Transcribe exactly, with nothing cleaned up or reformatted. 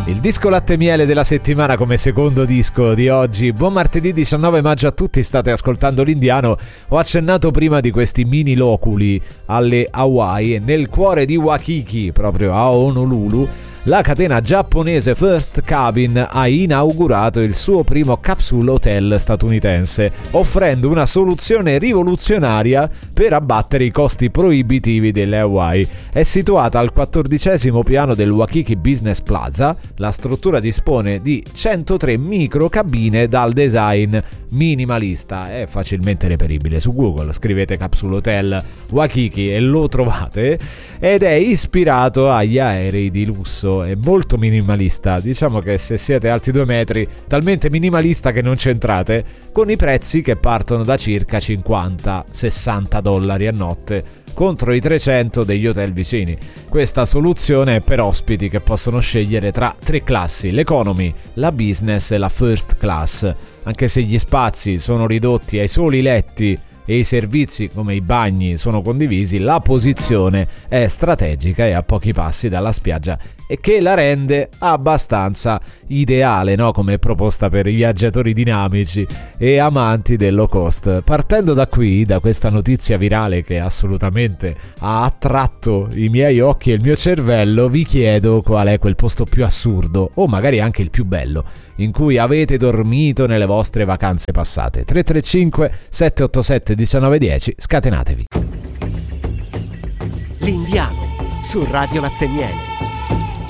Il disco latte miele della settimana come secondo disco di oggi. Buon martedì diciannove maggio a tutti, state ascoltando l'Indiano. Ho accennato prima di questi mini loculi alle Hawaii e nel cuore di Waikiki, proprio a Honolulu, la catena giapponese First Cabin ha inaugurato il suo primo capsule hotel statunitense, offrendo una soluzione rivoluzionaria per abbattere i costi proibitivi delle Hawaii. È situata al quattordicesimo piano del Waikiki Business Plaza. La struttura dispone di centotré microcabine dal design minimalista. È facilmente reperibile su Google, scrivete capsule hotel Waikiki e lo trovate, ed è ispirato agli aerei di lusso. È molto minimalista, diciamo che se siete alti due metri, talmente minimalista che non c'entrate, con i prezzi che partono da circa cinquanta sessanta dollari a notte contro i trecento degli hotel vicini. Questa soluzione è per ospiti che possono scegliere tra tre classi: l'economy, la business e la first class. Anche se gli spazi sono ridotti ai soli letti e i servizi come i bagni sono condivisi, la posizione è strategica e a pochi passi dalla spiaggia, e che la rende abbastanza ideale, no? Come proposta per i viaggiatori dinamici e amanti del low cost. Partendo da qui, da questa notizia virale che assolutamente ha attratto i miei occhi e il mio cervello, vi chiedo qual è quel posto più assurdo, o magari anche il più bello, in cui avete dormito nelle vostre vacanze passate. Tre tre cinque sette otto sette uno nove uno zero, scatenatevi. L'Indiano su Radio Latte Miele.